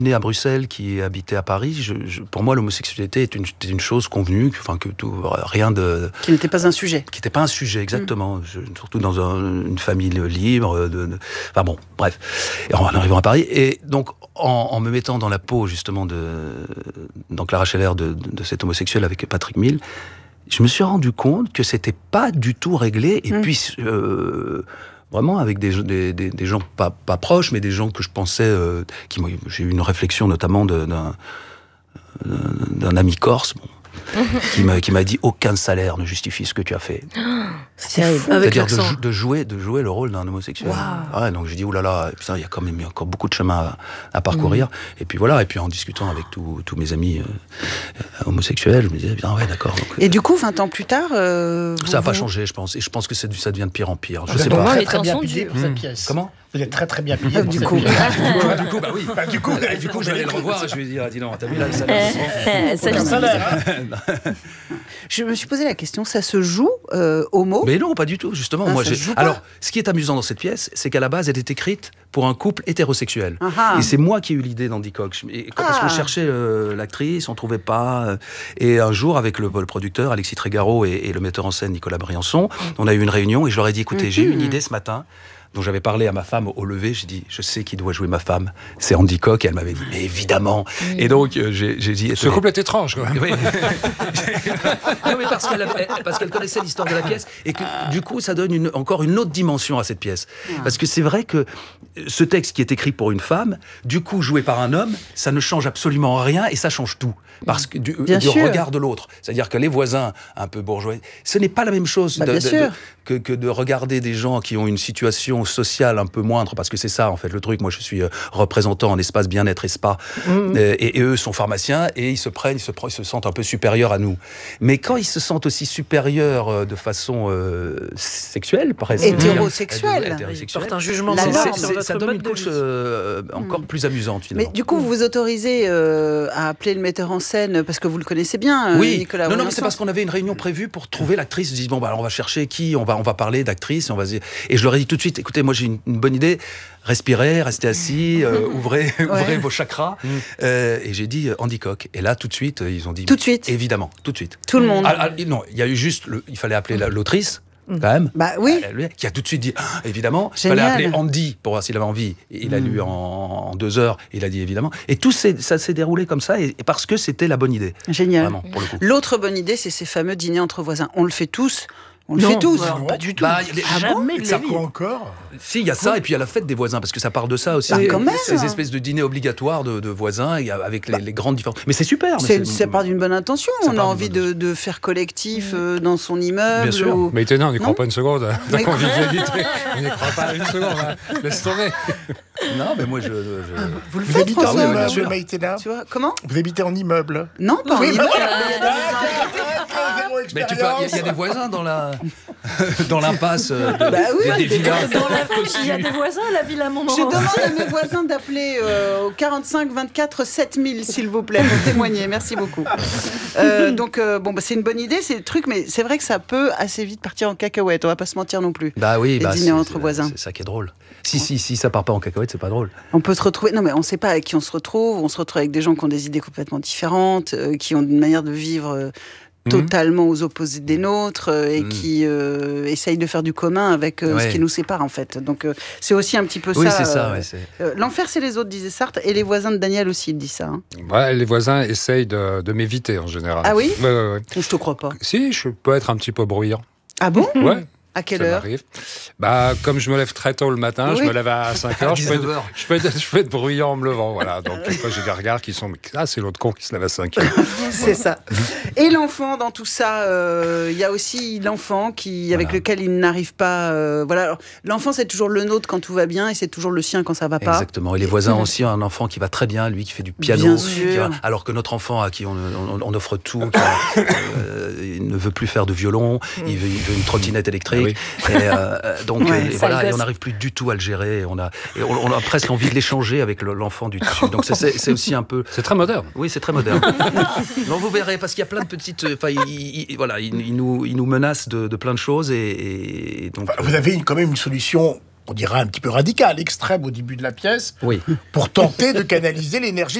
né à Bruxelles, qui habitait à Paris, pour moi, l'homosexualité était une chose convenue, rien de... Qui n'était pas un sujet. Qui n'était pas un sujet, exactement. Surtout dans une famille libre. Enfin bon, bref. Et en arrivant à Paris, et donc en me mettant dans la peau, justement, dans Clara Scheller, de cet homosexuel avec Patrick Mill, je me suis rendu compte que c'était pas du tout réglé, et puis... vraiment avec des gens pas proches, mais des gens que je pensais... j'ai eu une réflexion notamment d'un ami corse, qui m'a dit « Aucun salaire ne justifie ce que tu as fait ». C'est terrible. C'est-à-dire de jouer le rôle d'un homosexuel. Wow. Ouais, donc j'ai dit « Ouh là là, putain, il y a quand même encore beaucoup de chemin à parcourir ». Et puis voilà, et puis en discutant avec tous mes amis homosexuels, je me disais « Bien, ouais, d'accord ». Et du coup, 20 ans plus tard... ça n'a pas changé, je pense. Et je pense que ça devient de pire en pire. Je sais pas. pas. Les temps sont payé pour cette pièce. Comment ? Vous êtes très très bien payé. Du coup, bah oui. Du coup, je vais aller le revoir et je vais lui dire, dis non, t'as vu là le salaire. Je me suis posé la question, ça se joue homo ? Mais non, pas du tout, justement. Alors, ce qui est amusant dans cette pièce, c'est qu'à la base, elle est écrite pour un couple hétérosexuel. Et c'est moi qui ai eu l'idée d'Andy Cox. Parce qu'on cherchait l'actrice, on trouvait pas. Et un jour, avec le producteur Alexis Trégaro et le metteur en scène Nicolas Briançon, on a eu une réunion et je leur ai dit, écoutez, j'ai eu une idée ce matin. Donc j'avais parlé à ma femme au lever, j'ai dit, je sais qui doit jouer ma femme, c'est Andy Cox, et elle m'avait dit, mais évidemment. Et donc j'ai dit... Ce couple est étrange, quand même. Oui. Non, mais parce qu'elle connaissait l'histoire de la pièce, et que du coup, ça donne encore une autre dimension à cette pièce. Parce que c'est vrai que ce texte qui est écrit pour une femme, du coup, joué par un homme, ça ne change absolument rien, et ça change tout. Parce que du regard de l'autre. C'est-à-dire que les voisins, un peu bourgeois, ce n'est pas la même chose que de regarder des gens qui ont une situation sociale un peu moindre, parce que c'est ça en fait le truc. Moi je suis représentant en espace bien-être et spa, et eux sont pharmaciens et ils se sentent un peu supérieurs à nous. Mais quand ils se sentent aussi supérieurs de façon sexuelle, par exemple, hétérosexuelle, ils portent un jugement ça donne une couche encore plus amusante finalement. Mais du coup vous vous autorisez à appeler le metteur en scène parce que vous le connaissez bien, Nicolas. Non, mais c'est parce qu'on avait une réunion prévue pour trouver l'actrice. Je dis bon, alors on va chercher qui, on va parler d'actrice, et je leur ai dit tout de suite, écoutez, moi j'ai une bonne idée, respirez, restez assis, ouvrez vos chakras, et j'ai dit Andy Cox. Et là tout de suite ils ont dit tout de suite, évidemment, tout de suite. Tout le monde. Non, il y a eu juste, il fallait appeler l'autrice. Quand même, bah oui, qui a tout de suite dit évidemment. Il fallait appeler Andy pour voir s'il avait envie. Il a lu en 2 heures. Il a dit évidemment. Et ça s'est déroulé comme ça, et parce que c'était la bonne idée. Génial. Vraiment, pour le coup. L'autre bonne idée, c'est ces fameux dîners entre voisins. On le fait tous. On le fait tous. Non, pas du tout. Jamais de la vie. Encore. Si, il y a ça, et puis il y a la fête des voisins, parce que ça parle de ça aussi. Ces espèces de dîners obligatoires de voisins, et avec les grandes différences. Mais c'est super. Ça part d'une bonne intention. On a envie de faire collectif dans son immeuble. Bien sûr. Mais étonnant, on n'y croit pas une seconde. On n'y croit pas une seconde. Laisse tomber. Non, mais moi, Vous le faites, François, Maïtena. Tu vois, comment ? Vous habitez en immeuble ? Non, pas en immeuble. Mais il y a des voisins dans l'impasse des villas. Il y a des voisins à la Villa Montmorency. Je demande à mes voisins d'appeler au 45 24 7000, s'il vous plaît, pour témoigner. Merci beaucoup. Donc, c'est une bonne idée, ces trucs, mais c'est vrai que ça peut assez vite partir en cacahuète. On va pas se mentir non plus. Bah oui, les dîners entre voisins. C'est ça qui est drôle. Si ça part pas en cacahuète, c'est pas drôle. On peut se retrouver. Non, mais on sait pas avec qui on se retrouve. On se retrouve avec des gens qui ont des idées complètement différentes, qui ont une manière de vivre totalement aux opposés des nôtres, et qui essayent de faire du commun avec ce qui nous sépare en fait. Donc c'est aussi un petit peu ça. Oui, c'est ça. L'enfer c'est les autres, disait Sartre, et les voisins de Daniel aussi, il dit ça. Hein. Ouais, les voisins essayent de m'éviter en général. Ah oui ? Ouais. Je te crois pas. Si, je peux être un petit peu bruyant. Ah bon ? Ouais. À quelle ça heure ? m'arrive. Comme je me lève très tôt le matin, je me lève à 5h, je peux être bruyant en me levant. Voilà. Donc, des fois, j'ai des regards qui sont... c'est l'autre con qui se lève à 5h. C'est ça. Et l'enfant, dans tout ça, il y a aussi l'enfant avec lequel il n'arrive pas... Alors, l'enfant, c'est toujours le nôtre quand tout va bien, et c'est toujours le sien quand ça va pas. Exactement. Et les voisins aussi, un enfant qui va très bien, lui, qui fait du piano. Bien sûr. Alors que notre enfant, à qui on offre tout, il ne veut plus faire de violon, il veut une trottinette électrique. Oui. Et donc et on n'arrive plus du tout à le gérer. On a presque envie de l'échanger avec l'enfant du dessus. Donc c'est aussi un peu. C'est très moderne. Oui, c'est très moderne. Non, vous verrez, parce qu'il y a plein de petites. Il nous menace de plein de choses, et donc. Vous avez quand même une solution on dirait un petit peu radical, extrême au début de la pièce, Oui. pour tenter de canaliser l'énergie